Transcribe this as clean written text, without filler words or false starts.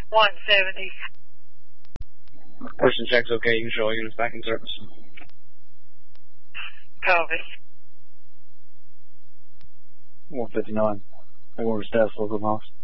170. Person check's okay. You can show all units back in service. Copy. 159. Over status local house.